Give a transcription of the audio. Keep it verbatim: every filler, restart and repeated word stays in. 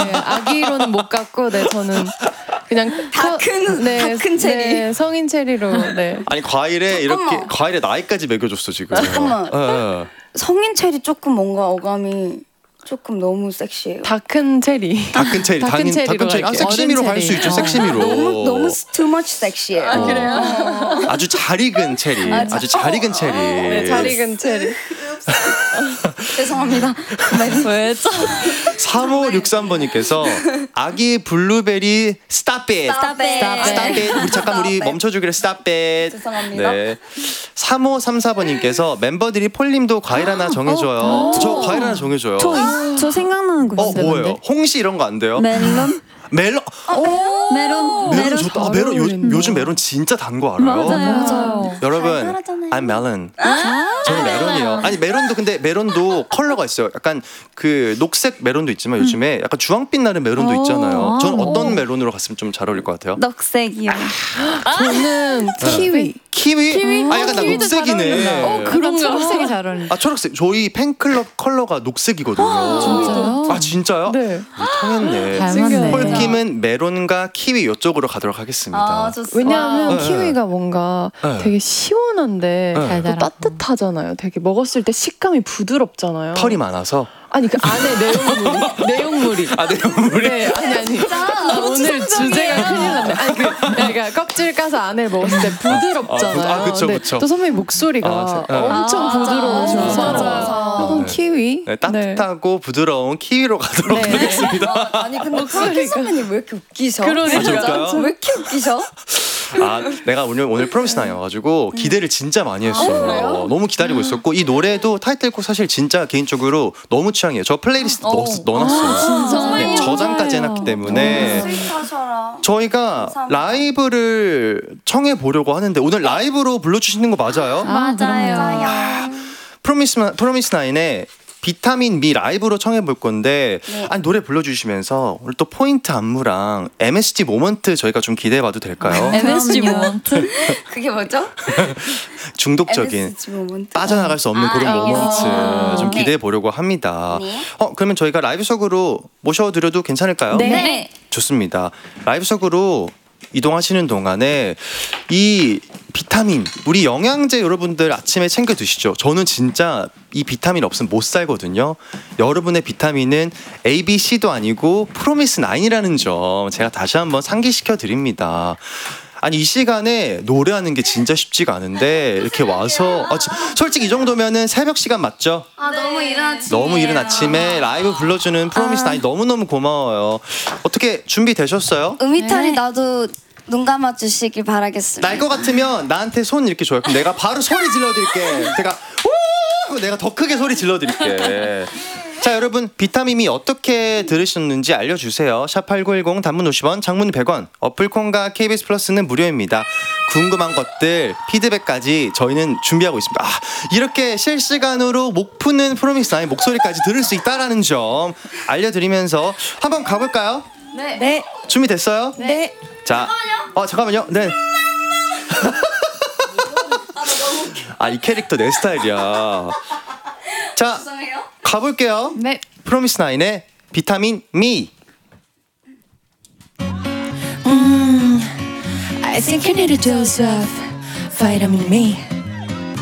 아기로는 못 갔고, 네, 저는 그냥 다 큰, 네, 다 큰 체리. 네, 성인 체리로. 네. 아니 과일에 잠깐만. 이렇게 과일에 나이까지 매겨줬어 지금. 잠깐만. 예, 예. 성인 체리 조금 뭔가 어감이 조금 너무 섹시해요. 다 큰 체리. 다 큰 체리, 다 큰 당연 체리로 다 큰 체리. 아, 갈게요. 섹시미로 어른 갈 수 체리. 있죠. 어. 섹시미로. 너무 너무 too much 섹시해요. 아, 그래요? 아주 잘 익은 체리. 아, 아주 잘 익은 체리. 네, 잘 익은 체리. 죄송합니다. 왜죠? 삼오육삼 번님께서 아기 블루베리 stop it. Stop it. stop it. 우리 잠깐 우리 멈춰주기를 stop it. 죄송합니다. 네. 삼오삼사 번님께서 멤버들이 폴님도 과일 하나 정해줘요. 저 과일 하나 정해줘요. 저, 저 생각나는 거 어 있어요. 뭐예요? 홍시 이런 거 안 돼요? 멜론? 멜론. 메론? 메론 좋다. 아, 메론 요, 요즘 메론 진짜 단 거 알아요? 맞아요. 맞아요. 여러분, 달달하잖아요. I'm melon. 저는 메론이요. 아니 메론도 근데 메론도 컬러가 있어요. 약간 그 녹색 메론도 있지만 요즘에 약간 주황빛 나는 메론도 있잖아요. 저는 어떤 메론으로 갔으면 좀 잘 어울릴 것 같아요? 녹색이요. 저는 키위. 키위? 키위? 아 약간 나 키위도 잘 녹색이네. 어울린다. 어, 그런가? 초록색이 잘 어울린다. 아 초록색. 저희 팬클럽 컬러가 녹색이거든요. 진짜요? 아 진짜요? 네. 아, 통했네. 잘 맞네. 폴킴은 메론과 키위 이쪽으로 가도록 하겠습니다. 아, 좋습니다. 왜냐하면 네. 키위가 뭔가 네. 되게 시원한데 네. 또 따뜻하잖아요. 되게 먹었을 때 식감이 부드럽잖아요. 털이 많아서. 아니 그 안에 내용물이 내용물이 아 내용물이. 네 아니 아니 아, 오늘 주제가 큰일 났네. 아니 그 그러니까 껍질 까서 안에 먹었을 때 부드럽잖아요. 아, 아, 그쵸, 근데 그쵸. 또 선배님 목소리가 아, 세- 아. 엄청 아, 부드러우셔서 맞아요. 약간 키위. 네, 따뜻하고 부드러운 키위로 가도록 네. 하겠습니다. 아니 근데 박희 선배님 왜 이렇게 웃기셔? 그러니까. 아, 진짜요? 왜 이렇게 웃기셔? 아, 내가 오늘 오늘 프로미스 나이여가지고 기대를 진짜 많이 했어요. 그래요? 너무 기다리고 있었고 이 노래도 타이틀곡 사실 진짜 개인적으로 너무 취향이에요. 저 플레이리스트 넣, 넣어놨어요. 정말요? 네, 저장까지 해놨기 때문에 스윗하셔라. 저희가 감사합니다. 라이브를 청해 보려고 하는데 오늘 라이브로 불러주시는 거 맞아요? 맞아요. 프로미스 프로미스 나인의 비타민 미 라이브로 청해 볼 건데 네. 아니 노래 불러주시면서 오늘 또 포인트 안무랑 엠에스지 모먼트 저희가 좀 기대해봐도 될까요? 엠에스지 모먼트? 그게 뭐죠? 중독적인 엠에스지 모먼트. 빠져나갈 수 없는 아, 그런 알겠습니다. 모먼트 좀 네. 기대해 보려고 합니다. 네. 어 그러면 저희가 라이브석으로 모셔드려도 괜찮을까요? 네. 좋습니다. 라이브석으로 이동하시는 동안에 이 비타민, 우리 영양제 여러분들 아침에 챙겨 드시죠. 저는 진짜 이 비타민 없으면 못 살거든요. 여러분의 비타민은 A, B, C도 아니고 프로미스 나인이라는 점 제가 다시 한번 상기시켜 드립니다. 아니 이 시간에 노래하는 게 진짜 쉽지가 않은데 이렇게 와서 아, 지- 솔직히 이 정도면은 새벽 시간 맞죠? 아 너무 이른 아침. 너무 이른 아침에 라이브 불러주는 프로미스 나인 너무너무 고마워요. 어떻게 준비되셨어요? 음이탈이 나도 눈 감아 주시길 바라겠습니다. 날 것 같으면 나한테 손 이렇게 줘요. 그럼 내가 바로 소리 질러드릴게. 제가 우 하고 내가 더 크게 소리 질러드릴게. 자 여러분 비타민이 어떻게 들으셨는지 알려주세요. 샵팔구일공 단문 오십 원 장문 백 원 어플콘과 케이비에스 플러스는 무료입니다. 궁금한 것들 피드백까지 저희는 준비하고 있습니다. 아, 이렇게 실시간으로 목 푸는 프로미스 나인 목소리까지 들을 수 있다는 점 알려드리면서 한번 가볼까요? 네. 네. 준비됐어요? 네. 자, 어 잠깐만요. 네. 아 이 캐릭터 내 스타일이야. 자, 죄송해요. 가볼게요. 네. 프로미스 나인의 비타민 미. I think I need a dose of vitamin me.